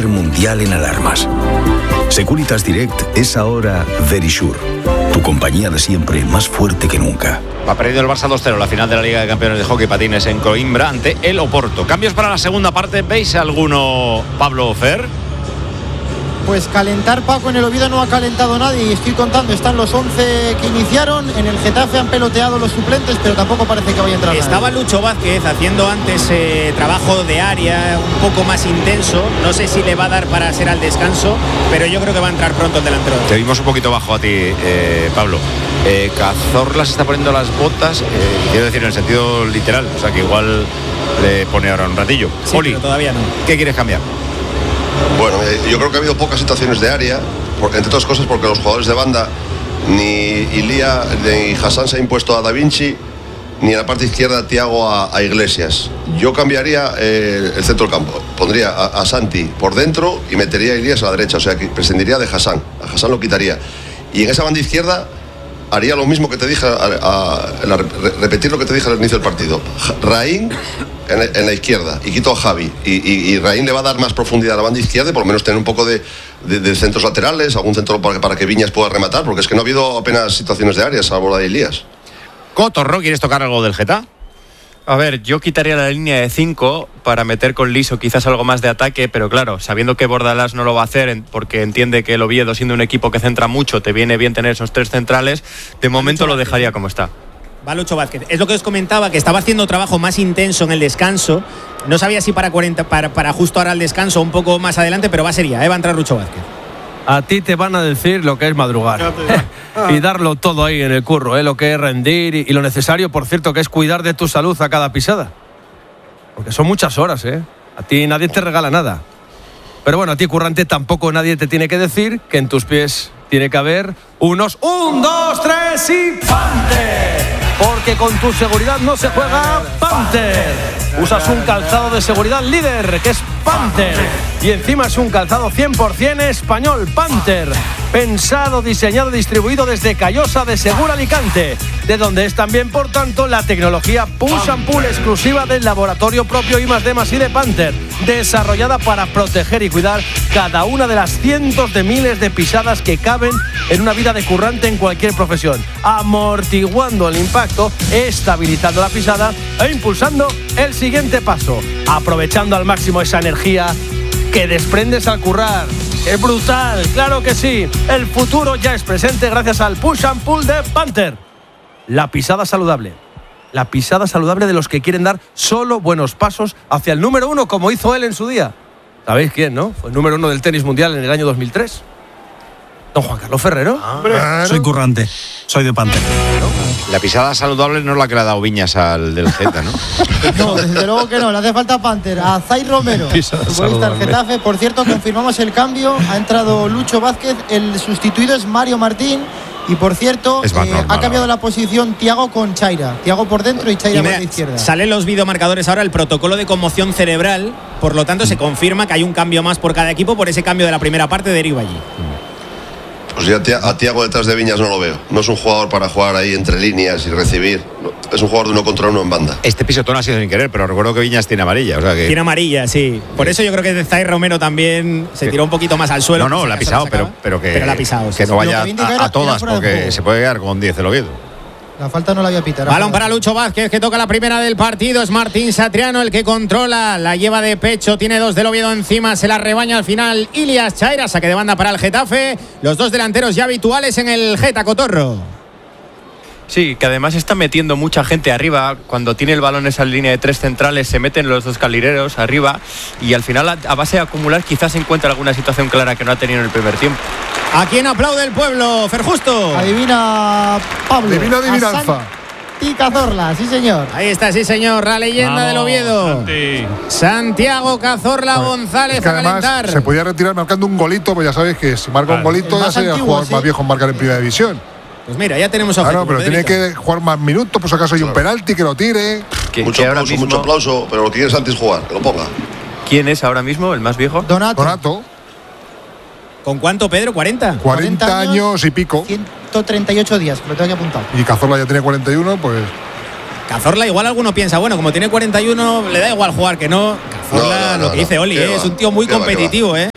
líder mundial en alarmas. Securitas Direct es ahora Verisure, tu compañía de siempre más fuerte que nunca. Ha perdido el Barça 2-0 la final de la Liga de Campeones de Hockey Patines en Coimbra ante el Oporto. ¿Cambios para la segunda parte? ¿Veis alguno, Pablo Fer? Pues calentar, Paco, en el Oviedo no ha calentado nadie y estoy contando, están los 11 que iniciaron. En el Getafe han peloteado los suplentes, pero tampoco parece que vaya a entrar Estaba nadie. Lucho Vázquez haciendo antes trabajo de área un poco más intenso. No sé si le va a dar para ser al descanso, pero yo creo que va a entrar pronto el delantero. Te vimos un poquito bajo a ti, Pablo. Cazorla se está poniendo las botas, quiero decir en el sentido literal, o sea que igual le pone ahora un ratillo. Sí, Oli, pero todavía no. ¿Qué quieres cambiar? Bueno, yo creo que ha habido pocas situaciones de área, entre otras cosas porque los jugadores de banda, ni Ilia ni Hassan se ha impuesto a Da Vinci, ni en la parte izquierda Thiago a Iglesias. Yo cambiaría el centro del campo, pondría a Santi por dentro y metería a Iglesias a la derecha, o sea que prescindiría de Hassan, a Hassan lo quitaría. Y en esa banda izquierda haría lo mismo que te dije, repetir lo que te dije al inicio del partido. Raín en la izquierda y quito a Javi y Raín le va a dar más profundidad a la banda izquierda y por lo menos tener un poco de centros laterales, algún centro para que Viñas pueda rematar, porque es que no ha habido apenas situaciones de área salvo la de Elías. Cotorro, ¿quieres tocar algo del Geta? A ver, yo quitaría la línea de 5 para meter con Liso quizás algo más de ataque, pero claro, sabiendo que Bordalás no lo va a hacer porque entiende que el Oviedo, siendo un equipo que centra mucho, te viene bien tener esos 3 centrales, de momento lo dejaría como está. Va Lucho Vázquez. Es lo que os comentaba, que estaba haciendo trabajo más intenso en el descanso. No sabía si para justo ahora el descanso un poco más adelante, pero va a ser ya, va a entrar Lucho Vázquez. A ti te van a decir lo que es madrugar y darlo todo ahí en el curro, lo que es rendir y lo necesario, por cierto, que es cuidar de tu salud a cada pisada. Porque son muchas horas, A ti nadie te regala nada. Pero bueno, a ti, currante, tampoco nadie te tiene que decir que en tus pies tiene que haber unos 1, 2, 3 y ¡Panther! Porque con tu seguridad no se juega Panther. Usas un calzado de seguridad líder, que es Panther. Y encima es un calzado 100% español, Panther. Pensado, diseñado y distribuido desde Callosa de Segura Alicante, de donde es también, por tanto, la tecnología Push and Pull exclusiva del laboratorio propio I+D+I de Panther, desarrollada para proteger y cuidar cada una de las cientos de miles de pisadas que caben en una vida de currante en cualquier profesión, amortiguando el impacto, estabilizando la pisada e impulsando el siguiente paso, aprovechando al máximo esa energía que desprendes al currar. Es brutal, claro que sí. El futuro ya es presente gracias al Push and Pull de Panther. La pisada saludable. La pisada saludable de los que quieren dar solo buenos pasos hacia el número 1, como hizo él en su día. ¿Sabéis quién, no? Fue el número 1 del tenis mundial en el año 2003. Don Juan Carlos Ferrero. Soy currante, soy de Panther. La pisada saludable no es la que le ha dado Viñas al del Geta, ¿no? No, desde luego que no, le hace falta Panther. A Zay Romero, futbolista del Getafe. Por cierto, confirmamos el cambio. Ha entrado Lucho Vázquez, el sustituido es Mario Martín. Y por cierto, ha cambiado la posición Thiago con Chaira. Thiago por dentro y Chaira por la izquierda. Salen los videomarcadores ahora, el protocolo de conmoción cerebral. Por lo tanto, se confirma que hay un cambio más por cada equipo por ese cambio de la primera parte de Eric Ballí. Pues yo a Thiago detrás de Viñas no lo veo. No es un jugador para jugar ahí entre líneas y recibir. No, es un jugador de 1 contra 1 en banda. Este pisotón ha sido sin querer, pero recuerdo que Viñas tiene amarilla. O sea que... Tiene amarilla, sí. Por eso yo creo que Zay Romero también se tiró un poquito más al suelo. No, la ha pisado, pero la ha pisado. Que no vaya a todas, porque se puede quedar con 10 el Oviedo. La falta no la había pitado. Balón para Lucho Vázquez, que toca la primera del partido. Es Martín Satriano el que controla. La lleva de pecho. Tiene 2 del Oviedo encima. Se la rebaña al final Ilias Chaira. Saque de banda para el Getafe. Los 2 delanteros ya habituales en el Geta, Cotorro. Sí, que además está metiendo mucha gente arriba. Cuando tiene el balón esa línea de 3 centrales, se meten los 2 carrileros arriba. Y al final, a base de acumular, quizás encuentra alguna situación clara que no ha tenido en el primer tiempo. ¿A quién aplaude el pueblo? Ferjusto. Adivina Pablo. Divina adivinanza. Santi Cazorla, sí señor. Ahí está, sí señor, la leyenda del Oviedo. Santi. Santiago Cazorla González, es que además, a calentar. se podía retirar marcando un golito, pues ya sabéis que si marca un golito ya sería el jugador más viejo en marcar en primera división. Pues mira, ya tenemos objetivo. Claro, pero tiene que jugar más minutos, por si acaso hay un penalti, que lo tire. Mucho aplauso, pero lo que quiere es antes jugar, que lo ponga. ¿Quién es ahora mismo el más viejo? Donato. ¿Con cuánto, Pedro? ¿40? 40 años y pico. 138 días, lo tengo que apuntar. Y Cazorla ya tiene 41, pues... Cazorla igual alguno piensa, bueno, como tiene 41, le da igual jugar que no. Cazorla, lo que dice Oli, es un tío muy competitivo,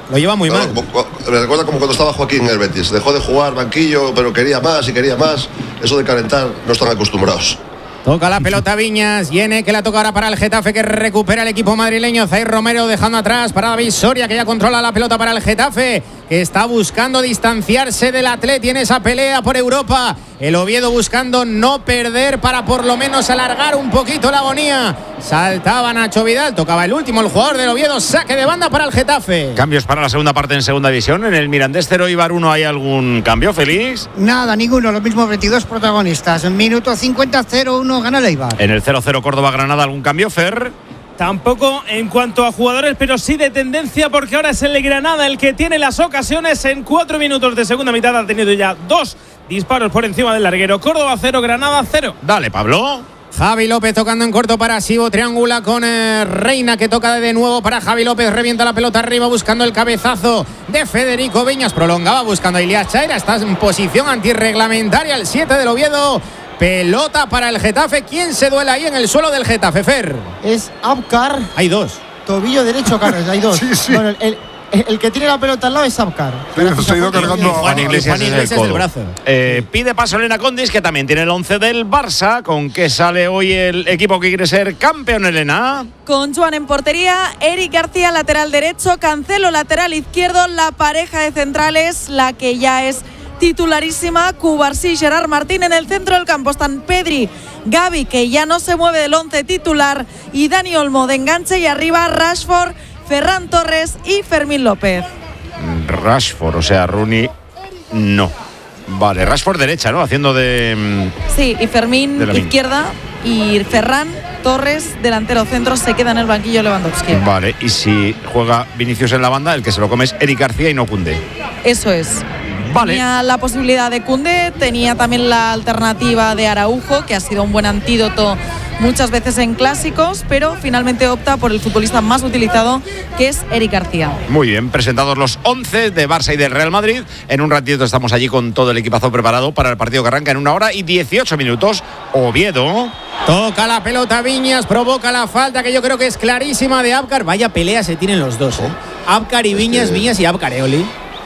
Lo lleva muy mal. Me recuerda como cuando estaba Joaquín en el Betis. Dejó de jugar banquillo, pero quería más y quería más. Eso de calentar no están acostumbrados. Toca la pelota Viñas, Yene, que la toca ahora para el Getafe, que recupera el equipo madrileño. Zaire Romero dejando atrás para David Soria, que ya controla la pelota para el Getafe, que está buscando distanciarse del Atleti en esa pelea por Europa. El Oviedo buscando no perder para por lo menos alargar un poquito la agonía. Saltaba Nacho Vidal, tocaba el último, el jugador del Oviedo, saque de banda para el Getafe. Cambios para la segunda parte en segunda división. En el Mirandés 0 Eibar 1, ¿hay algún cambio, Félix? Nada, ninguno, los mismos 22 protagonistas. En minuto 50, 0-1 gana el Eibar. En el 0-0 Córdoba-Granada, ¿algún cambio, Fer? Tampoco en cuanto a jugadores, pero sí de tendencia, porque ahora es el Granada el que tiene las ocasiones. En 4 minutos de segunda mitad ha tenido ya 2 disparos por encima del larguero. Córdoba 0, Granada 0. Dale, Pablo. Javi López tocando en corto para Sibo, triangula con Reina, que toca de nuevo para Javi López, revienta la pelota arriba buscando el cabezazo de Federico Viñas, prolongaba buscando a Ilias Chaira, está en posición antirreglamentaria el 7 del Oviedo. Pelota para el Getafe. ¿Quién se duela ahí en el suelo del Getafe, Fer? Es Abkar. Hay dos. Tobillo derecho, Carlos, hay dos. Sí. Bueno, el que tiene la pelota al lado es Abkar. Se ha ido cargando Juan Iglesias es el brazo. Pide paso Elena Condis, que también tiene el 11 del Barça. ¿Con qué sale hoy el equipo que quiere ser campeón, Elena? Con Joan en portería, Eric García lateral derecho, Cancelo lateral izquierdo, la pareja de centrales, la que ya es titularísima, Cubarsí y Gerard Martín. En el centro del campo están Pedri, Gavi, que ya no se mueve del 11 titular, y Dani Olmo de enganche, y arriba Rashford, Ferran Torres y Fermín López. Rashford, o sea, Rooney no. Vale, Rashford derecha, ¿no? Haciendo de... Sí, y Fermín izquierda, y Ferran Torres, delantero centro, se queda en el banquillo Lewandowski. Vale, y si juega Vinicius en la banda, el que se lo come es Eric García y no Koundé. Eso es. Vale. Tenía la posibilidad de Koundé, tenía también la alternativa de Araujo, que ha sido un buen antídoto muchas veces en clásicos, pero finalmente opta por el futbolista más utilizado, que es Eric García. Muy bien, presentados los 11 de Barça y del Real Madrid. En un ratito estamos allí con todo el equipazo preparado para el partido que arranca en 1 hora y 18 minutos. Oviedo. Toca la pelota Viñas, provoca la falta, que yo creo que es clarísima, de Abkar. Vaya pelea se tienen los dos, ¿eh? Abkar y Viñas, Viñas y Abkar, Oli.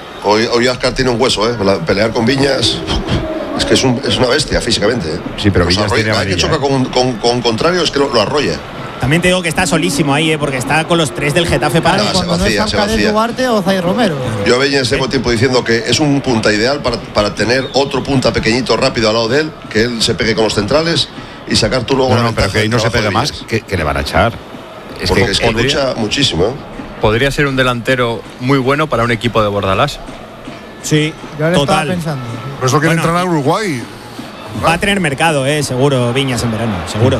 Hoy Abkar tiene un hueso, pelear con Viñas es que es una bestia físicamente. Sí, pero Viñas tiene amarilla. Que choca con contrario es que lo arrolla. También te digo que está solísimo ahí, porque está con los 3 del Getafe para cuando no es Abkar es Duarte o Zaire Romero. Yo a Viñas tengo tiempo diciendo que es un punta ideal para tener otro punta pequeñito rápido al lado de él, que él se pegue con los centrales y sacar tú luego no, pero que ahí no se pegue más, que le van a echar. Porque es que lucha muchísimo. Podría ser un delantero muy bueno para un equipo de Bordalás. Sí, total. Pensando. Por eso quiere entrar a Uruguay. Va a tener mercado, seguro, Viñas en verano, seguro.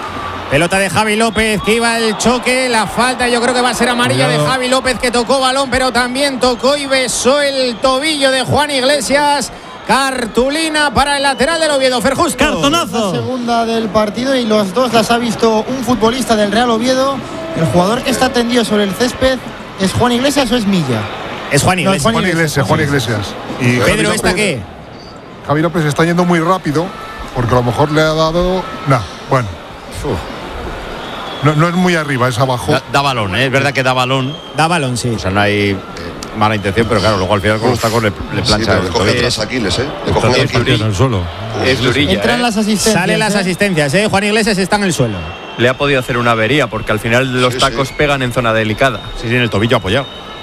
Pelota de Javi López, que iba el choque, la falta, yo creo que va a ser amarilla de Javi López, que tocó balón, pero también tocó y besó el tobillo de Juan Iglesias. Cartulina para el lateral del Oviedo, Ferjusto. Cartonazo. La segunda del partido, y los dos las ha visto un futbolista del Real Oviedo. El jugador que está tendido sobre el césped, ¿es Juan Iglesias o es Milla? Es Juan Iglesias. No, Juan Iglesias. Y Pedro, ¿esta qué? Javi López está yendo muy rápido, porque a lo mejor le ha dado... Bueno. No es muy arriba, es abajo. Da balón, es verdad que da balón. Da balón, sí. O sea, no hay mala intención, pero claro, luego al final con los tacos le plancha. Sí, le cogen los Aquiles, Le cogen el Aquiles. en el suelo. Es durilla. Entran las asistencias. Salen las asistencias, Juan Iglesias está en el suelo. Le ha podido hacer una avería, porque al final los tacos pegan en zona delicada. Sí, en el tobillo apoyado.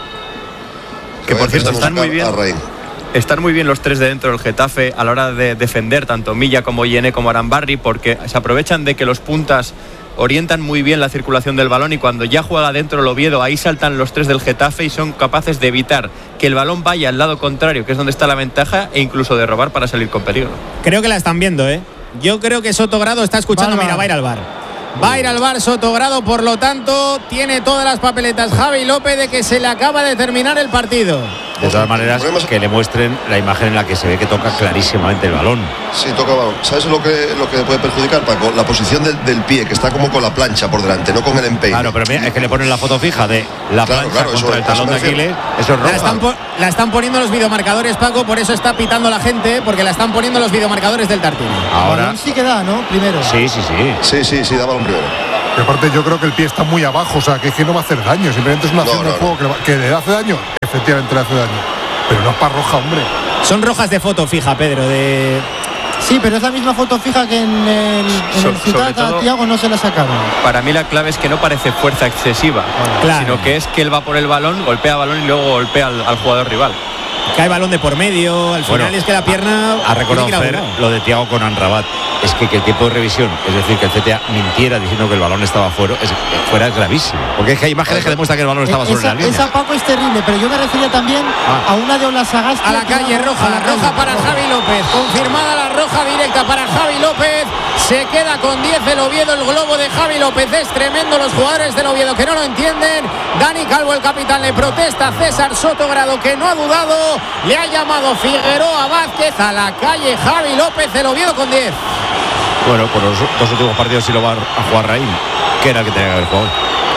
Que por cierto, están muy bien. Están muy bien los 3 de dentro del Getafe a la hora de defender, tanto Milla como Yene como Arambarri, porque se aprovechan de que los puntas orientan muy bien la circulación del balón, y cuando ya juega dentro el Oviedo, ahí saltan los 3 del Getafe y son capaces de evitar que el balón vaya al lado contrario, que es donde está la ventaja, e incluso de robar para salir con peligro. Creo que la están viendo, Yo creo que Sotogrado está escuchando. Mira, va a ir al VAR. Va a ir al VAR Sotogrado, por lo tanto, tiene todas las papeletas Javi López de que se le acaba de terminar el partido. De todas maneras, que le muestren la imagen en la que se ve que toca clarísimamente el balón. Sí, toca balón. ¿Sabes lo que puede perjudicar, Paco? La posición del pie, que está como con la plancha por delante, no con el empeine. Claro, pero mira, es que le ponen la foto fija de la plancha contra el talón de Aquiles. Eso es roja. La están poniendo los videomarcadores, Paco, por eso está pitando la gente, porque la están poniendo los videomarcadores del Tartini. Ahora sí que da, ¿no? Primero. Sí. Sí, da balón primero. Y aparte yo creo que el pie está muy abajo, o sea, que es que no va a hacer daño, simplemente es una acción de juego que le hace daño, efectivamente le hace daño, pero no es para roja, hombre. Son rojas de foto fija, Pedro, de... Sí, pero es la misma foto fija que en el Ciutat a Thiago no se la sacaron. Para mí la clave es que no parece fuerza excesiva, sino que es que él va por el balón, golpea el balón y luego golpea al jugador rival. Cae balón de por medio, al final es que la pierna... Ha recordado Fer lo de Thiago con Amrabat. Es que el tiempo de revisión, es decir, que el CTA mintiera diciendo que el balón estaba fuera es gravísimo. Porque es que hay imágenes que demuestran que el balón estaba sobre la línea. Esa, Paco, es terrible, pero yo me refería también a una de Olasagasti. A la calle roja para Javi López. Confirmada la roja directa para Javi López. Se queda con 10 el Oviedo, el globo de Javi López. Es tremendo, los jugadores del Oviedo que no lo entienden. Dani Calvo, el capitán, le protesta a César Sotogrado, que no ha dudado. Le ha llamado Figueroa Vázquez a la calle Javi López, el Oviedo con 10. Bueno, por los dos últimos partidos sí lo va a jugar Raín, que era el que tenía que haber jugado.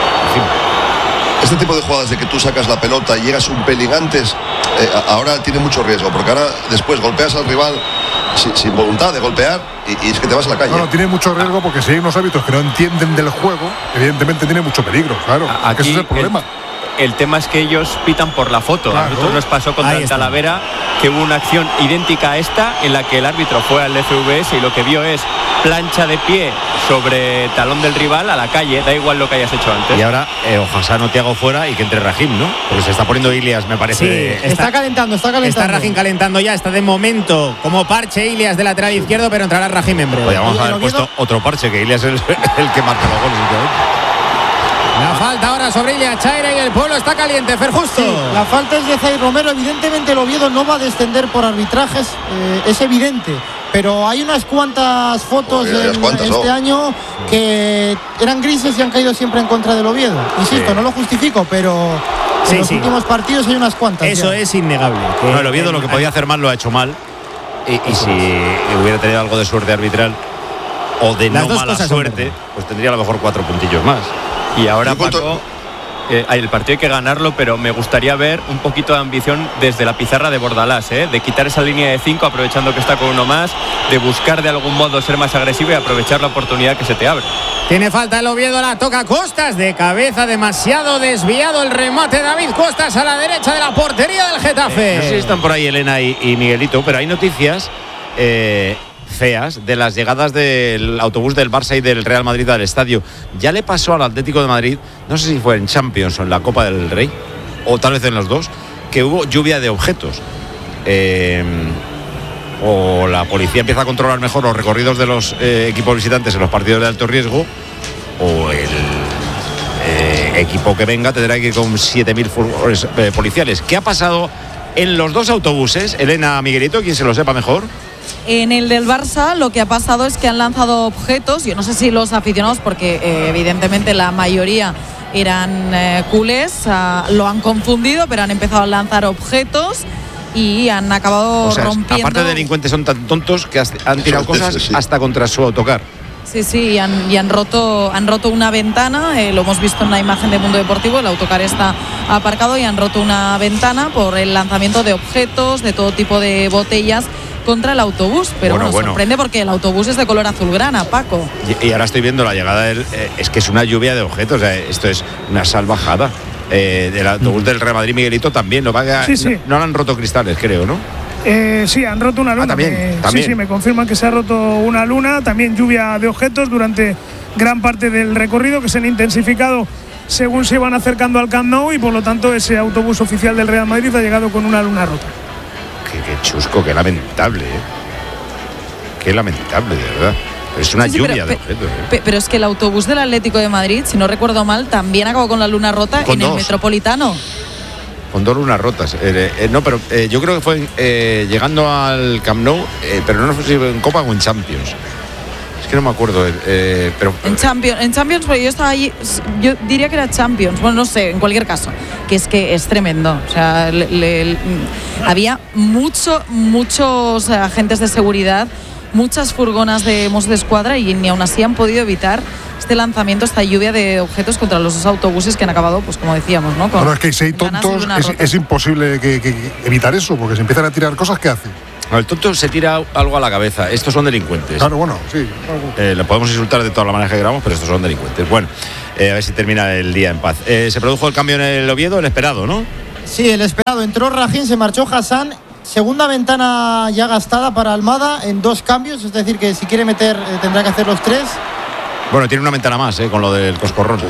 Este tipo de jugadas de que tú sacas la pelota y llegas un pelín antes, ahora tiene mucho riesgo, porque ahora después golpeas al rival sin voluntad de golpear y es que te vas a la calle. No, tiene mucho riesgo porque si hay unos árbitros que no entienden del juego, evidentemente tiene mucho peligro, claro. Aquí ese es el problema. El tema es que ellos pitan por la foto. A nosotros nos pasó contra el Talavera que hubo una acción idéntica a esta en la que el árbitro fue al FVS y lo que vio es plancha de pie sobre talón del rival a la calle, da igual lo que hayas hecho antes. Y ahora Ojansano, Thiago fuera y que entre Rahim, ¿no? Porque se está poniendo Ilias, me parece. Sí, está calentando. Está Rahim calentando ya, está de momento como parche Ilias de lateral izquierdo, pero entrará Rahim en breve. Podríamos haber puesto otro parche, que Ilias es el que marca los goles. La falta ahora sobre Ilias Chaira y el pueblo está caliente, Fer Justo. Sí, la falta es de Zaire Romero. Evidentemente el Oviedo no va a descender por arbitrajes, es evidente. Pero hay unas cuantas fotos este año que eran grises y han caído siempre en contra del Oviedo. Insisto, no lo justifico, pero en los últimos partidos hay unas cuantas. Eso es innegable. No, el Oviedo lo que podía hacer mal lo ha hecho mal. Y si hubiera tenido algo de suerte arbitral o de no mala suerte, pues tendría a lo mejor 4 puntillos más. Y ahora, Paco, el partido hay que ganarlo, pero me gustaría ver un poquito de ambición desde la pizarra de Bordalás, de quitar esa línea de 5 aprovechando que está con uno más, de buscar de algún modo ser más agresivo y aprovechar la oportunidad que se te abre. Tiene falta el Oviedo, la toca Costas de cabeza, demasiado desviado el remate. David Costas a la derecha de la portería del Getafe. No sé si están por ahí Elena y Miguelito, pero hay noticias feas de las llegadas del autobús del Barça y del Real Madrid al estadio. Ya le pasó al Atlético de Madrid, no sé si fue en Champions o en la Copa del Rey, o tal vez en los dos, que hubo lluvia de objetos. O la policía empieza a controlar mejor los recorridos de los equipos visitantes en los partidos de alto riesgo, o el equipo que venga tendrá que ir con 7.000 policiales. ¿Qué ha pasado en los dos autobuses? Elena, Miguelito, quien se lo sepa mejor. En el del Barça lo que ha pasado es que han lanzado objetos. Yo no sé si los aficionados, porque evidentemente la mayoría eran culés, lo han confundido, pero han empezado a lanzar objetos y han acabado rompiendo. Aparte de delincuentes, son tan tontos que han tirado cosas hasta contra su autocar. Sí, y han roto una ventana, lo hemos visto en la imagen de Mundo Deportivo, el autocar está aparcado y han roto una ventana por el lanzamiento de objetos, de todo tipo de botellas contra el autobús, pero bueno, sorprende porque el autobús es de color azulgrana, Paco. Y ahora estoy viendo la llegada del... es que es una lluvia de objetos, esto es una salvajada. Del autobús del Real Madrid, Miguelito, también no han roto cristales, creo, ¿no? Sí, han roto una luna. ¿También? Sí, me confirman que se ha roto una luna, también lluvia de objetos durante gran parte del recorrido, que se han intensificado según se iban acercando al Camp Nou, y por lo tanto ese autobús oficial del Real Madrid ha llegado con una luna rota. Qué chusco, qué lamentable, Qué lamentable, de verdad. Pero es una lluvia de objetos. Pero es que el autobús del Atlético de Madrid, si no recuerdo mal, también acabó con la luna rota en el Metropolitano. Con 2 lunas rotas. No, pero yo creo que fue llegando al Camp Nou, pero no sé si en Copa o en Champions. Es que no me acuerdo. Pero en Champions, porque yo estaba allí, yo diría que era Champions. Bueno, no sé, en cualquier caso. Que es tremendo. O sea, había muchos agentes de seguridad, muchas furgonas de Mossos de Escuadra, y ni aún así han podido evitar este lanzamiento, esta lluvia de objetos contra los dos autobuses que han acabado, pues como decíamos, ¿no? Es que si hay tontos, es imposible que evitar eso, porque si empiezan a tirar cosas, ¿qué hacen? El tonto se tira algo a la cabeza. Estos son delincuentes. Claro, bueno, sí. Le podemos insultar de todas las maneras que queramos, pero estos son delincuentes. Bueno, a ver si termina el día en paz. Se produjo el cambio en el Oviedo, el esperado, ¿no? Sí, el esperado. Entró Rajín, se marchó Hassan. Segunda ventana ya gastada para Almada en 2 cambios. Es decir, que si quiere meter tendrá que hacer los 3. Bueno, tiene una ventana más, con lo del coscorrón.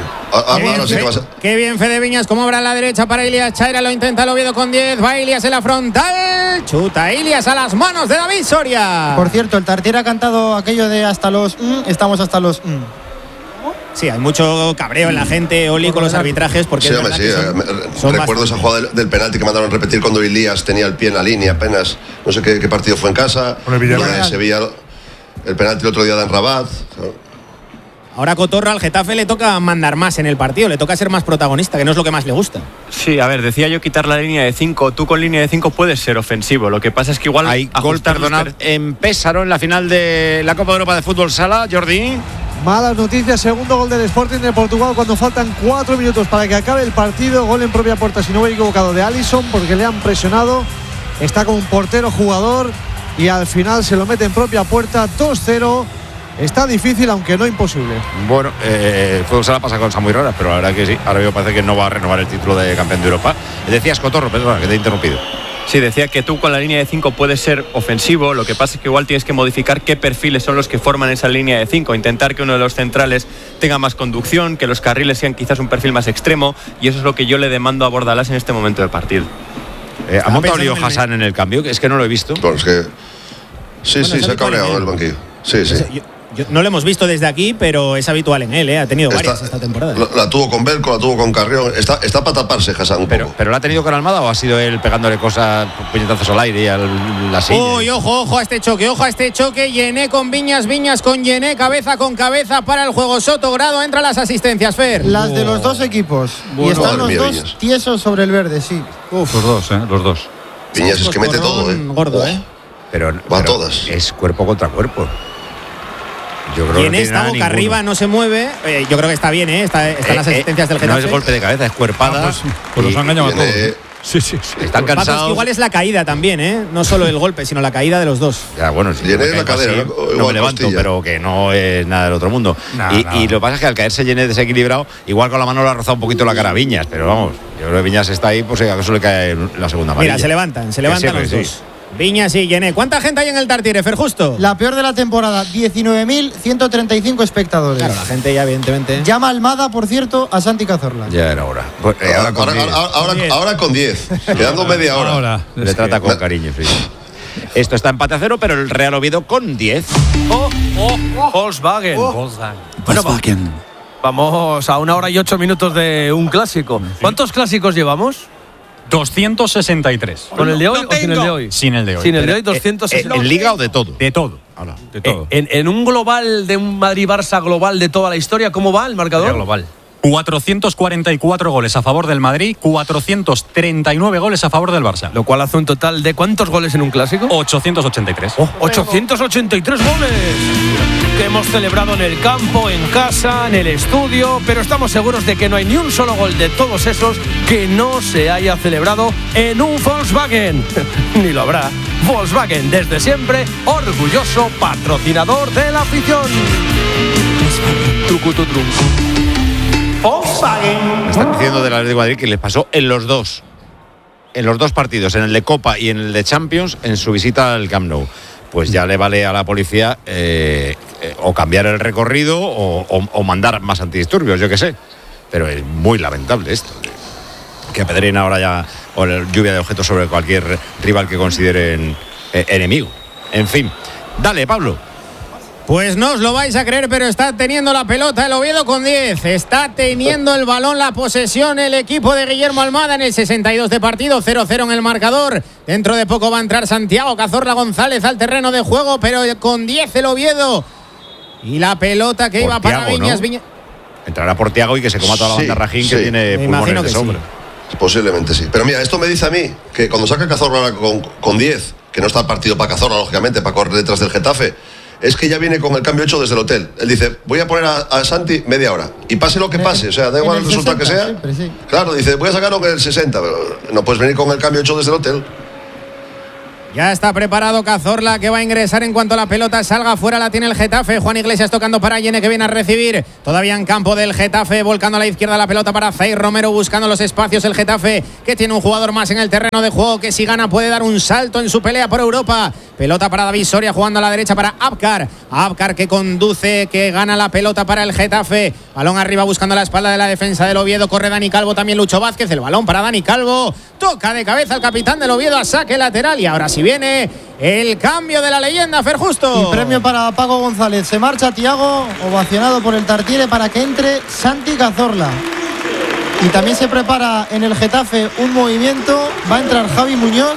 Qué bien, Fede Viñas, como obra a la derecha para Ilias Chaira, lo intenta el Oviedo con 10, va Ilias en la frontal, chuta Ilias a las manos de David Soria. Por cierto, el Tartier ha cantado aquello de hasta los estamos hasta los Sí, hay mucho cabreo en la gente, Oli, con los arbitrajes, porque recuerdo esa jugada del penalti que mandaron repetir cuando Ilias tenía el pie en la línea apenas, no sé qué partido fue en casa, Sevilla, el penalti el otro día de Rabat. Ahora Cotorra al Getafe le toca mandar más en el partido, le toca ser más protagonista, que no es lo que más le gusta. Sí, a ver, decía yo quitar la línea de 5. Tú con línea de 5 puedes ser ofensivo. Lo que pasa es que igual hay gol, perdonad, en Pésaro en la final de la Copa de Europa de Fútbol Sala, Jordi. Malas noticias, segundo gol del Sporting de Portugal cuando faltan 4 minutos para que acabe el partido. Gol en propia puerta, si no me he equivocado, de Alisson, porque le han presionado. Está con un portero jugador y al final se lo mete en propia puerta, 2-0. Está difícil, aunque no imposible. Bueno, Fútbol Sala pasa cosas muy raras, pero la verdad que sí. Ahora me parece que no va a renovar el título de campeón de Europa. Decías, Cotorro, perdona, que te he interrumpido. Sí, decía que tú con la línea de 5 puedes ser ofensivo. Lo que pasa es que igual tienes que modificar qué perfiles son los que forman esa línea de 5. Intentar que uno de los centrales tenga más conducción, que los carriles sean quizás un perfil más extremo. Y eso es lo que yo le demando a Bordalás en este momento del partido. ¿Ha montado lío Hassan en el cambio? Es que no lo he visto. Bueno, es que sí, se ha cabreado en el banquillo. Sí. No lo hemos visto desde aquí, pero es habitual en él, Ha tenido varias esta temporada. La tuvo con Belco, la tuvo con Carrión. Está para taparse Hassan un poco. ¿Pero la ha tenido con Almada o ha sido él pegándole cosas, puñetazos al aire y a la silla? Uy, ojo a este choque. Yené con Viñas con Yené, cabeza con cabeza para el juego. Sotogrado, entra las asistencias, Fer. Las de los dos equipos. Bueno, y están los dos Viñas tiesos sobre el verde, sí. Los dos. Viñas es que mete todo, gordo, Pero va a todas. Es cuerpo contra cuerpo. Yo creo Yené está boca arriba, no se mueve. Yo creo que está bien, están las asistencias del Getafe. No es golpe de cabeza, es cuerpada. Pues los han engañado a todos. Sí. Están cansados. Igual es la caída también, no solo el golpe, sino la caída de los dos. Ya, bueno, si Yené la cadera, no me levanto, costilla, pero que no es nada del otro mundo. Y lo que pasa es que al caerse Yené desequilibrado, igual con la mano le ha rozado un poquito la cara a Viñas, pero vamos, yo creo que Viñas está ahí, pues acaso le cae la segunda amarilla. Mira, se levantan los dos. Viñas y Yené. ¿Cuánta gente hay en el Tartiere, Fer Justo? La peor de la temporada, 19.135 espectadores. Claro, la gente ya, evidentemente. Llama Almada, por cierto, a Santi Cazorla. Ya era hora. Pues, ahora con 10. Quedando media hora. Ahora. Le trata con cariño, sí. Esto está empate a 0, pero el Real Oviedo con 10. Volkswagen. Bueno, vamos a 1 hora y 8 minutos de un clásico. ¿Cuántos clásicos llevamos? 263. ¿Con el de hoy o sin el de hoy? Sin el de hoy. Sin el de hoy, 263. ¿En Liga o de todo? De todo. De todo. En un global de un Madrid-Barça global de toda la historia, ¿cómo va el marcador? Global. 444 goles a favor del Madrid, 439 goles a favor del Barça. Lo cual hace un total de ¿cuántos goles en un clásico? 883. 883 goles que hemos celebrado en el campo, en casa, en el estudio, pero estamos seguros de que no hay ni un solo gol de todos esos que no se haya celebrado en un Volkswagen. Ni lo habrá. Volkswagen, desde siempre, orgulloso patrocinador de la afición. Trucututru. Volkswagen. Me están diciendo del Atlético de Madrid que les pasó en los dos partidos, en el de Copa y en el de Champions, en su visita al Camp Nou. Pues ya le vale a la policía o cambiar el recorrido o mandar más antidisturbios, yo qué sé. Pero es muy lamentable esto. Que apedreen ahora ya o la lluvia de objetos sobre cualquier rival que consideren enemigo. En fin. Dale, Pablo. Pues no os lo vais a creer, pero está teniendo la pelota el Oviedo con 10. Está teniendo el balón, la posesión, el equipo de Guillermo Almada en el 62 de partido, 0-0 en el marcador. Dentro de poco va a entrar Santiago Cazorla González al terreno de juego, pero con 10 el Oviedo. Y la pelota que iba para Viñas, ¿no? Entrará por Thiago y que se coma toda la banda Rajín, que tiene pulmones de sombra. Sí. Posiblemente sí. Pero mira, esto me dice a mí que cuando saca Cazorla con 10, que no está el partido para Cazorla, lógicamente, para correr detrás del Getafe, es que ya viene con el cambio hecho desde el hotel. Él dice, voy a poner a Santi media hora. Y pase lo que pase, o sea, da igual el resultado que sea. Siempre, sí. Claro, dice, voy a sacarlo en el 60, pero no puedes venir con el cambio hecho desde el hotel. Ya está preparado Cazorla, que va a ingresar en cuanto la pelota salga fuera. La tiene el Getafe. Juan Iglesias tocando para Yene, que viene a recibir. Todavía en campo del Getafe, volcando a la izquierda la pelota para Zair Romero, buscando los espacios. El Getafe, que tiene un jugador más en el terreno de juego, que si gana puede dar un salto en su pelea por Europa. Pelota para David Soria, jugando a la derecha para Abkar. Abkar, que conduce, que gana la pelota para el Getafe. Balón arriba, buscando la espalda de la defensa del Oviedo. Corre Dani Calvo, también Lucho Vázquez. El balón para Dani Calvo. Toca de cabeza el capitán del Oviedo a saque lateral. Y ahora sí viene el cambio de la leyenda, Fer Justo. Y premio para Paco González. Se marcha Thiago, ovacionado por el Tartiere, para que entre Santi Cazorla. Y también se prepara en el Getafe un movimiento. Va a entrar Javi Muñoz.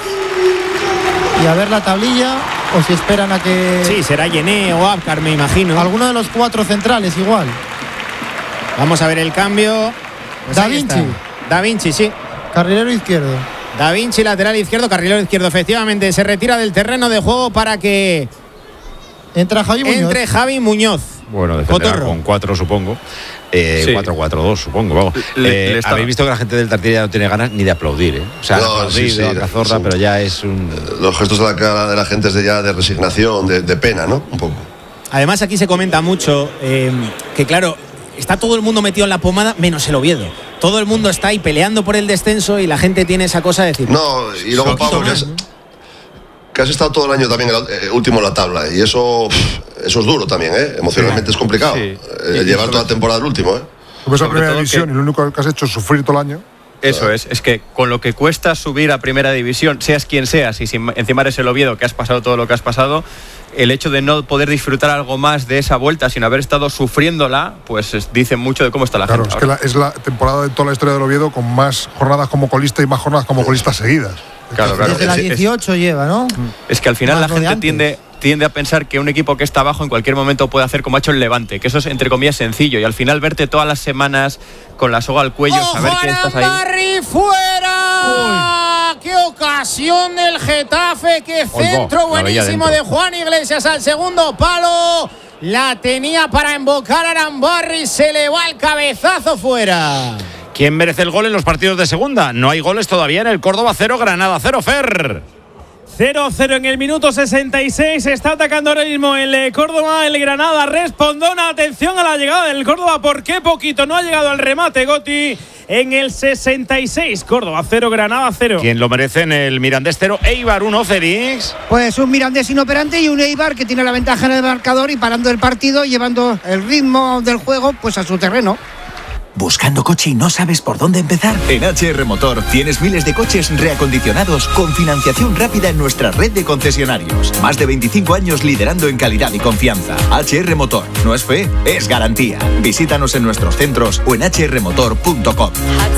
Y a ver la tablilla, o si esperan a que... Sí, será Yené o Abkar, me imagino. Alguno de los 4 centrales igual. Vamos a ver el cambio. Pues Da Vinci. Da Vinci, sí. Carrilero izquierdo. Da Vinci, lateral izquierdo, carrilero izquierdo. Efectivamente, se retira del terreno de juego para que... Entra Javi Muñoz. Entre Javi Muñoz. Bueno, defenderá con 4, supongo. 4-4-2, supongo. Vamos. Habéis visto que la gente del Tartiere ya no tiene ganas ni de aplaudir, ¿eh? O sea, no, aplaudido a Cazorla, pero ya es un... Los gestos de la cara de la gente es de resignación, de pena, ¿no? Un poco. Además, aquí se comenta mucho que, claro, está todo el mundo metido en la pomada, menos el Oviedo. Todo el mundo está ahí peleando por el descenso y la gente tiene esa cosa de decir... No, y luego Pablo, que has estado todo el año también último en la tabla, y eso es duro también, ¿eh? Emocionalmente es complicado. Sí. Llevar toda la temporada al último, ¿eh? Como es la primera división y lo único que has hecho es sufrir todo el año. Eso es que con lo que cuesta subir a primera división, seas quien seas, y si encima eres el Oviedo, que has pasado todo lo que has pasado, el hecho de no poder disfrutar algo más de esa vuelta sin haber estado sufriéndola, pues dice mucho de cómo está la gente. Claro, es la temporada de toda la historia del Oviedo con más jornadas como colista y más jornadas como colista seguidas. Claro. Desde la 18 lleva, ¿no? Es que al final la gente tiende a pensar que un equipo que está abajo en cualquier momento puede hacer como ha hecho el Levante, que eso es entre comillas sencillo, y al final verte todas las semanas con la soga al cuello, saber que estás ahí. ¡Barry fuera! ¡Qué ocasión del Getafe! ¡Qué centro buenísimo de Juan Iglesias al segundo palo! La tenía para embocar a Arambarri, se le va el cabezazo fuera. ¿Quién merece el gol en los partidos de segunda? No hay goles todavía en el Córdoba 0, Granada 0, Fer. 0-0 en el minuto 66. Está atacando ahora mismo el Córdoba. El Granada respondona. Atención a la llegada del Córdoba. ¿Por qué poquito? No ha llegado al remate Gotti en el 66. Córdoba 0, Granada 0. ¿Quién lo merece en el Mirandés 0? Eibar 1, Félix. Pues un Mirandés inoperante y un Eibar que tiene la ventaja en el marcador y parando el partido, llevando el ritmo del juego pues a su terreno. ¿Buscando coche y no sabes por dónde empezar? En HR Motor tienes miles de coches reacondicionados con financiación rápida en nuestra red de concesionarios. Más de 25 años liderando en calidad y confianza. HR Motor. No es fe, es garantía. Visítanos en nuestros centros o en hrmotor.com.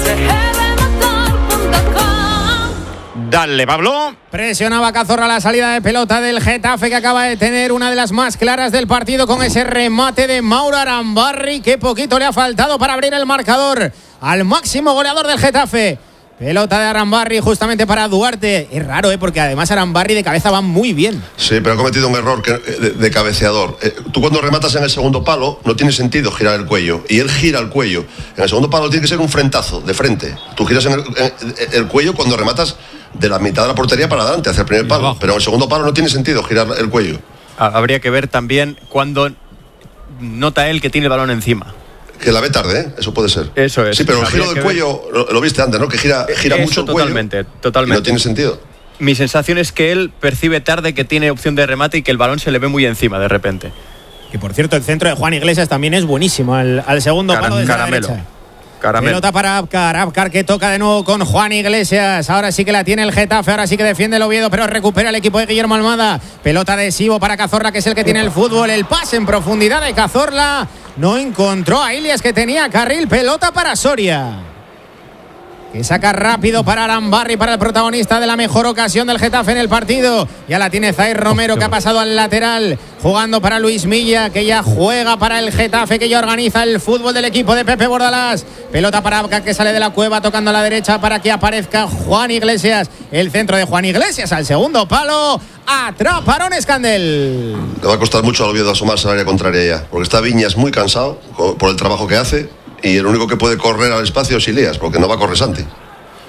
Dale, Pablo. Presionaba Cazorla la salida de pelota del Getafe, que acaba de tener una de las más claras del partido con ese remate de Mauro Arambarri, que poquito le ha faltado para abrir el marcador al máximo goleador del Getafe. Pelota de Arambarri justamente para Duarte. Es raro, porque además Arambarri de cabeza va muy bien. Sí, pero ha cometido un error de cabeceador. Tú cuando rematas en el segundo palo no tiene sentido girar el cuello, y él gira el cuello. En el segundo palo tiene que ser un frentazo de frente. Tú giras en el cuello cuando rematas de la mitad de la portería para adelante, hacia el primer palo. Pero en el segundo palo no tiene sentido girar el cuello. Habría que ver también cuando nota él que tiene el balón encima. Que la ve tarde, ¿eh? Eso puede ser. Eso es. Sí, pero el giro del cuello, lo viste antes, ¿no? Que gira mucho el cuello. Totalmente. No tiene sentido. Mi sensación es que él percibe tarde que tiene opción de remate y que el balón se le ve muy encima de repente. Que por cierto, el centro de Juan Iglesias también es buenísimo al segundo palo de la derecha. Pelota para Abkar, que toca de nuevo con Juan Iglesias. Ahora sí que la tiene el Getafe, ahora sí que defiende el Oviedo, pero recupera el equipo de Guillermo Almada. Pelota de Sibo para Cazorla, que es el que tiene el fútbol. El pase en profundidad de Cazorla. No encontró a Ilias, que tenía carril. Pelota para Soria, que saca rápido para Arambarri, para el protagonista de la mejor ocasión del Getafe en el partido. Ya la tiene Zair Romero, que ha pasado al lateral, jugando para Luis Milla, que ya juega para el Getafe, que ya organiza el fútbol del equipo de Pepe Bordalás. Pelota para Abkar, que sale de la cueva, tocando a la derecha para que aparezca Juan Iglesias. El centro de Juan Iglesias al segundo palo. Atraparon Escandel. Le va a costar mucho al Oviedo asomarse al área contraria ya, porque está Viñas muy cansado por el trabajo que hace. Y el único que puede correr al espacio es Ilias, porque no va a correr Santi.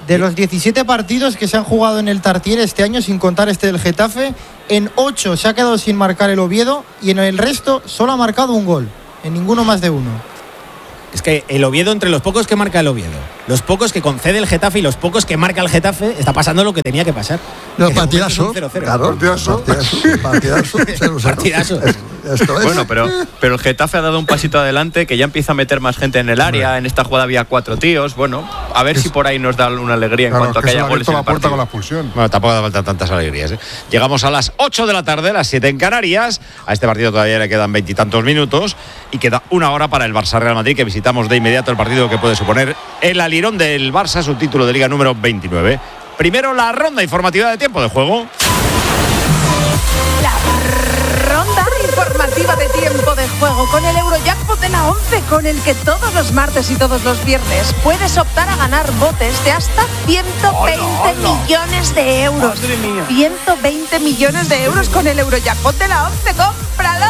De los 17 partidos que se han jugado en el Tartiere este año, sin contar este del Getafe, en 8 se ha quedado sin marcar el Oviedo y en el resto solo ha marcado un gol, en ninguno más de uno. Es que el Oviedo, entre los pocos que marca el Oviedo, los pocos que concede el Getafe y los pocos que marca el Getafe, está pasando lo que tenía que pasar. Los partidazos. Claro, partidazos. Esto es. Bueno, pero el Getafe ha dado un pasito adelante, que ya empieza a meter más gente en el área. En esta jugada había 4 tíos. Bueno, a ver si por ahí nos da una alegría en cuanto a que haya goles en el partido. Con la expulsión. Bueno, tampoco hace falta tantas alegrías, ¿eh? Llegamos a las 8 de la tarde, las 7 en Canarias. A este partido todavía le quedan 20 y tantos minutos y queda una hora para el Barça Real Madrid, que visitamos de inmediato el partido que puede suponer el alirón del Barça, su título de Liga número 29. Primero la ronda informativa de tiempo de juego. Ronda informativa de tiempo de juego con el Eurojackpot de la 11, con el que todos los martes y todos los viernes puedes optar a ganar botes de hasta 120 millones de euros. Madre mía. 120 millones de euros con el Eurojackpot de la 11. ¡Cómpralo!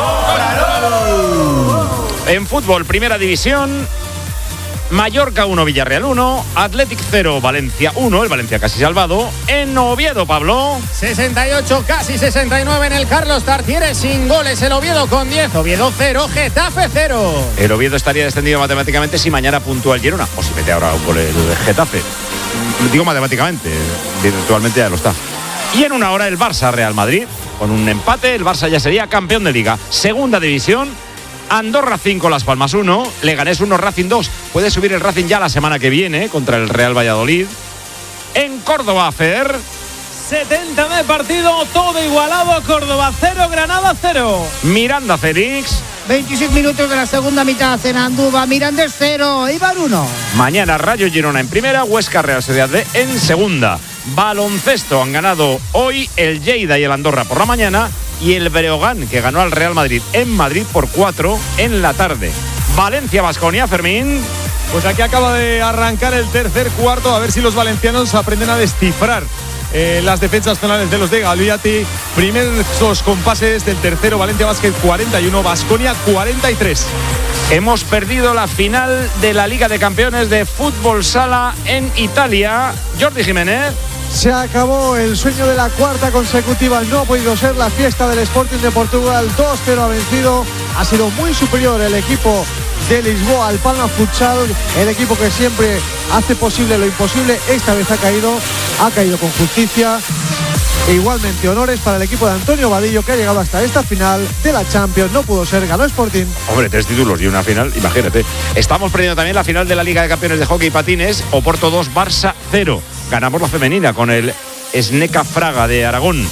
¡Cómpralo! En fútbol, primera división, Mallorca 1, Villarreal 1, Athletic 0, Valencia 1, el Valencia casi salvado. En Oviedo, Pablo. 68, casi 69 en el Carlos Tartiere, sin goles el Oviedo con 10. Oviedo 0, Getafe 0. El Oviedo estaría descendido matemáticamente si mañana puntúa el Girona, o si mete ahora un gol el Getafe. Digo matemáticamente, virtualmente ya lo está. Y en una hora el Barça Real Madrid, con un empate, el Barça ya sería campeón de Liga. Segunda división, Andorra 5, Las Palmas 1, Leganés 1, Racing 2. Puede subir el Racing ya la semana que viene contra el Real Valladolid. En Córdoba, Fer. 70 de partido, todo igualado. Córdoba 0, Granada 0. Miranda, Félix. 26 minutos de la segunda mitad en Andúba. Mirandés 0, Eibar 1. Mañana Rayo Girona en primera, Huesca Real Sociedad B en segunda. Baloncesto han ganado hoy el Lleida y el Andorra por la mañana, y el Breogán, que ganó al Real Madrid en Madrid por 4 en la tarde. Valencia-Baskonia, Fermín. Pues aquí acaba de arrancar el tercer cuarto, a ver si los valencianos aprenden a descifrar las defensas zonales de los de Galiati. Primeros compases del tercero, Valencia Basket 41, Baskonia 43. Hemos perdido la final de la Liga de Campeones de Fútbol Sala en Italia. Jordi Jiménez. Se acabó el sueño de la cuarta consecutiva. No ha podido ser la fiesta del Sporting de Portugal. 2-0 ha vencido. Ha sido muy superior el equipo de Lisboa al Palma Futsal. El equipo que siempre hace posible lo imposible. Esta vez ha caído con justicia. E igualmente honores para el equipo de Antonio Vadillo, que ha llegado hasta esta final de la Champions. No pudo ser, ganó Sporting. Hombre, 3 títulos y una final, imagínate. Estamos perdiendo también la final de la Liga de Campeones de Hockey y Patines. Oporto 2, Barça 0. Ganamos la femenina con el Sneca Fraga de Aragón.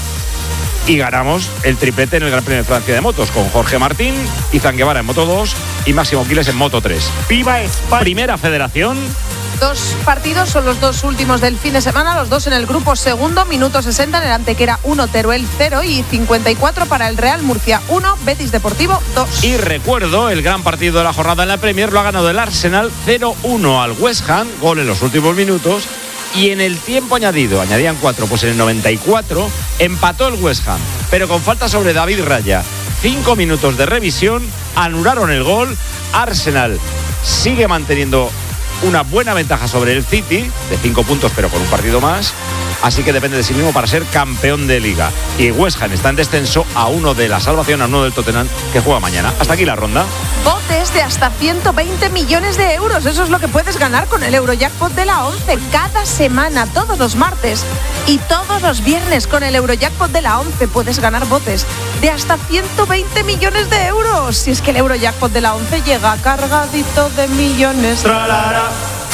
Y ganamos el triplete en el Gran Premio de Francia de motos con Jorge Martín, Izan Guevara en Moto 2 y Máximo Quiles en Moto 3. ¡Viva España! Primera Federación. 2 partidos son los 2 últimos del fin de semana, los 2 en el grupo segundo, minuto 60 en el Antequera 1, Teruel 0 y 54 para el Real Murcia 1, Betis Deportivo 2. Y recuerdo, el gran partido de la jornada en la Premier lo ha ganado el Arsenal 0-1 al West Ham, gol en los últimos minutos. Y en el tiempo añadido, añadían 4, pues en el 94 empató el West Ham, pero con falta sobre David Raya. 5 minutos de revisión, anularon el gol. Arsenal sigue manteniendo una buena ventaja sobre el City, de 5 puntos, pero con un partido más. Así que depende de sí mismo para ser campeón de Liga. Y West Ham está en descenso a 1 de la salvación, a 1 del Tottenham, que juega mañana. Hasta aquí la ronda. Botes de hasta 120 millones de euros. Eso es lo que puedes ganar con el Eurojackpot de la 11. Cada semana, todos los martes y todos los viernes con el Eurojackpot de la 11 puedes ganar botes de hasta 120 millones de euros. Si es que el Eurojackpot de la 11 llega cargadito de millones. Tralara.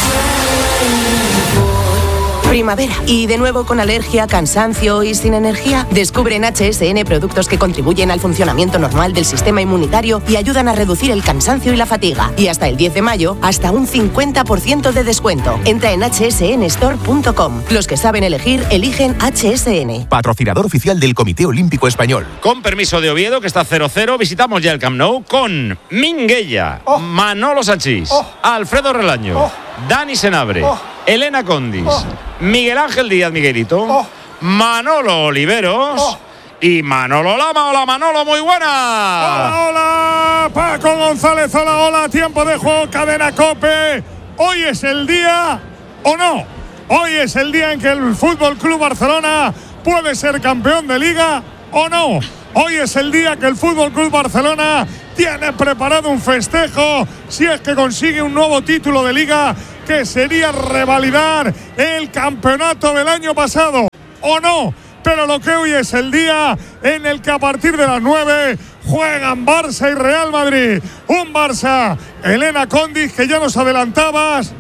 Primavera. Y de nuevo con alergia, cansancio y sin energía. Descubre en HSN productos que contribuyen al funcionamiento normal del sistema inmunitario y ayudan a reducir el cansancio y la fatiga. Y hasta el 10 de mayo, hasta un 50% de descuento. Entra en hsnstore.com. Los que saben elegir, eligen HSN. Patrocinador oficial del Comité Olímpico Español. Con permiso de Oviedo, que está 0-0, visitamos ya el Camp Nou con Minguella, Manolo Sanchís, Alfredo Relaño, Dani Senabre, Elena Condis, Miguel Ángel Díaz Miguelito, Manolo Oliveros y Manolo Lama. Hola Manolo, muy buena. Hola, hola, Paco González, hola, hola, tiempo de juego, Cadena COPE. Hoy es el día, ¿o no? Hoy es el día en que el Fútbol Club Barcelona puede ser campeón de Liga o no. Hoy es el día que el Fútbol Club Barcelona tiene preparado un festejo si es que consigue un nuevo título de Liga, que sería revalidar el campeonato del año pasado o no. Pero lo que hoy es el día en el que a partir de las 9 juegan Barça y Real Madrid. Un Barça, Elena Condis, que ya nos adelantabas.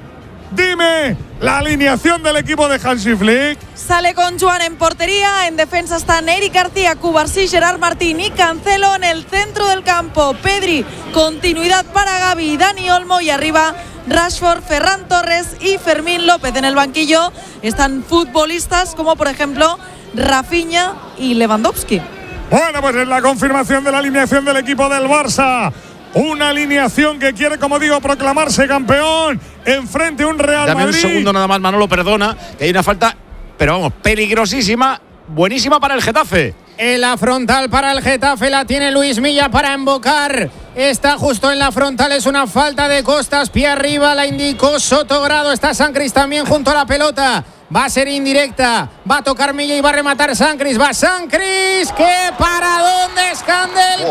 Dime la alineación del equipo de Hansi Flick. Sale con Joan en portería, en defensa están Eric García, Cubarsí, Gerard Martín y Cancelo. En el centro del campo, Pedri, continuidad para Gavi y Dani Olmo, y arriba Rashford, Ferran Torres y Fermín López. En el banquillo están futbolistas como por ejemplo Rafinha y Lewandowski. Bueno, pues es la confirmación de la alineación del equipo del Barça. Una alineación que quiere, como digo, proclamarse campeón enfrente a un Real Madrid. Dame un segundo nada más, Manolo, perdona, que hay una falta, pero vamos, peligrosísima, buenísima para el Getafe. En la frontal para el Getafe la tiene Luis Milla para embocar. Está justo en la frontal, es una falta de Costas, pie arriba, la indicó Sotogrado. Está Sancris también junto a la pelota. Va a ser indirecta, va a tocar Milla y va a rematar Sancris. Va Sancris, que para dónde escande el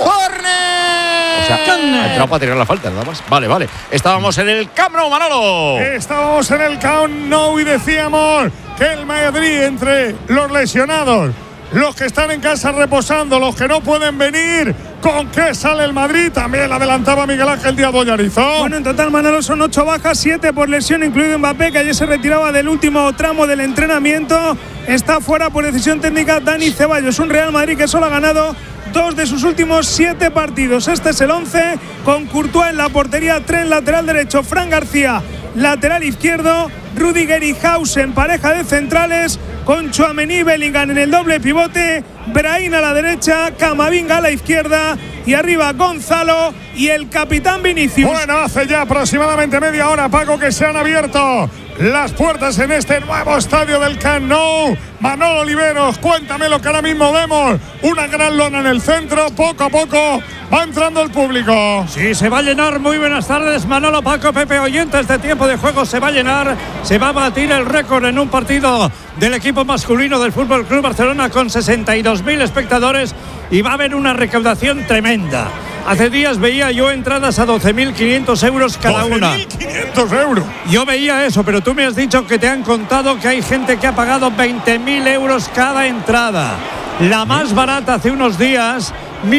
córner. O sea, ha entrado para tirar la falta, nada más. Vale. Estábamos en el Camp Nou, Manolo. Estábamos en el Camp Nou y decíamos que el Madrid, entre los lesionados, los que están en casa reposando, los que no pueden venir, ¿con qué sale el Madrid? También adelantaba Miguel Ángel Díaz Bollarizón. Bueno, en total, Manolo, son 8 bajas, 7 por lesión, incluido Mbappé, que ayer se retiraba del último tramo del entrenamiento. Está fuera por decisión técnica Dani Ceballos. Un Real Madrid que solo ha ganado 2 de sus últimos 7 partidos. Este es el 11, con Courtois en la portería, Trent lateral derecho, Fran García lateral izquierdo, Rudiger y House en pareja de centrales, con Tchouaméni y Bellingham en el doble pivote, Brahim a la derecha, Camavinga a la izquierda y arriba Gonzalo y el capitán Vinicius. Bueno, hace ya aproximadamente media hora, Paco, que se han abierto las puertas en este nuevo estadio del Camp Nou. Manolo Oliveros, cuéntame lo que ahora mismo vemos. Una gran lona en el centro, poco a poco va entrando el público. Sí, se va a llenar. Muy buenas tardes, Manolo, Paco, Pepe, oyentes de Tiempo de Juego. Se va a llenar, se va a batir el récord en un partido del equipo masculino del Fútbol Club Barcelona con 62.000 espectadores y va a haber una recaudación tremenda. Hace días veía yo entradas a 12.500 euros cada una. 12.500 euros. Yo veía eso, pero tú me has dicho que te han contado que hay gente que ha pagado 20.000 euros cada entrada. La más barata hace unos días,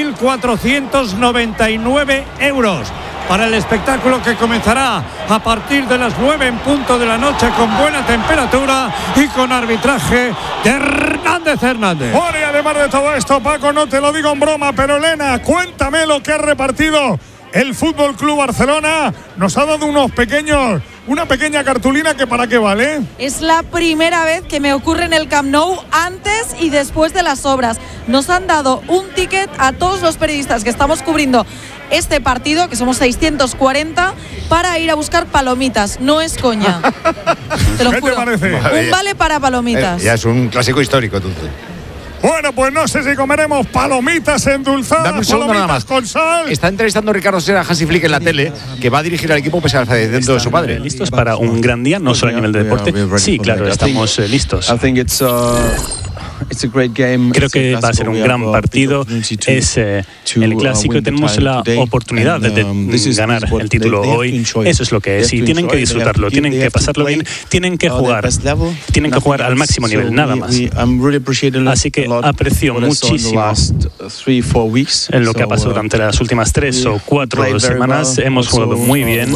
1.499 euros. Para el espectáculo que comenzará a partir de las 9 en punto de la noche, con buena temperatura y con arbitraje de Hernández. Bueno, y además de todo esto, Paco, no te lo digo en broma, pero Elena, cuéntame lo que ha repartido el Fútbol Club Barcelona. Nos ha dado una pequeña cartulina que ¿para qué vale? Es la primera vez que me ocurre en el Camp Nou, antes y después de las obras. Nos han dado un ticket a todos los periodistas que estamos cubriendo este partido, que somos 640, para ir a buscar palomitas. No es coña. Te lo juro. ¿Qué te parece? Un vale para palomitas. Ya es un clásico histórico, entonces. Bueno, pues no sé si comeremos palomitas endulzadas. Dame un segundo nada más. Con sal. Está entrevistando Ricardo Serra a Hansi Flick en la tele, que va a dirigir al equipo pese al fallecimiento de su padre. ¿Listos para un gran día, no solo a nivel de deporte? Sí, claro, estamos listos. Creo que va a ser un gran partido. Es el clásico y tenemos la oportunidad de ganar el título hoy. Eso es lo que es. Y tienen que disfrutarlo, tienen que pasarlo bien, tienen que jugar al máximo nivel, nada más. Así que aprecio muchísimo en lo que ha pasado durante las últimas 3 o 4 semanas. Hemos jugado muy bien,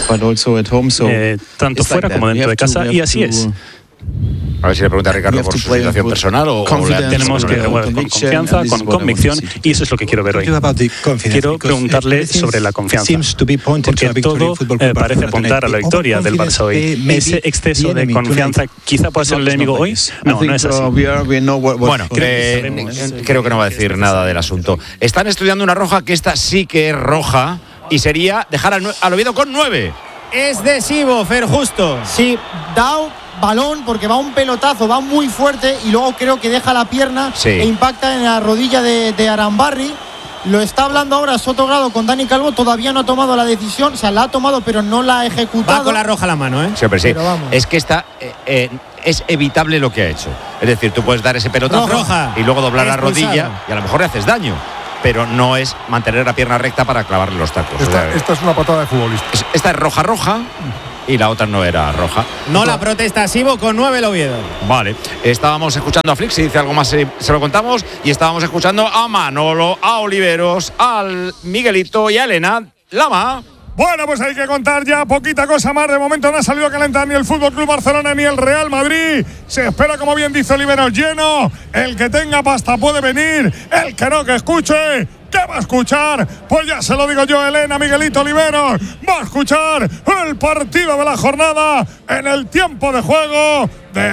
tanto fuera como dentro de casa, y así es. A ver si le pregunta a Ricardo por su situación personal o tenemos que jugar con confianza, con convicción, y eso es lo que quiero ver hoy. Quiero preguntarle sobre la confianza, porque todo parece apuntar a la victoria del Barça hoy. ¿Ese exceso de confianza quizá pueda ser el enemigo hoy? No, no es así. Bueno, creo que no va a decir nada del asunto. Están estudiando una roja, que esta sí que es roja, y sería dejar al Oviedo con 9. Es decisivo, Fer, justo. Sí, da balón porque va un pelotazo, va muy fuerte y luego creo que deja la pierna e impacta en la rodilla de Arambarri. Lo está hablando ahora Sotogrado con Dani Calvo, todavía no ha tomado la decisión, o sea, la ha tomado pero no la ha ejecutado. Va con la roja a la mano, ¿eh? Sí, pero sí. Es que está es evitable lo que ha hecho. Es decir, tú puedes dar ese pelotazo roja. y luego doblar la Expulsado. rodilla y a lo mejor le haces daño. Pero no es mantener la pierna recta para clavarle los tacos. Esta es una patada de futbolista. Esta es roja y la otra no era roja. No la protesta Sibo con 9 el Oviedo. Vale, estábamos escuchando a Flix, si dice algo más se lo contamos, y estábamos escuchando a Manolo, a Oliveros, al Miguelito y a Elena Lama. Bueno, pues hay que contar ya poquita cosa más. De momento no ha salido a calentar ni el Fútbol Club Barcelona ni el Real Madrid. Se espera, como bien dice Oliveros, lleno. El que tenga pasta puede venir. El que no, que escuche. ¿Qué va a escuchar? Pues ya se lo digo yo, Elena, Miguelito, Oliveros. Va a escuchar el partido de la jornada en el tiempo de juego de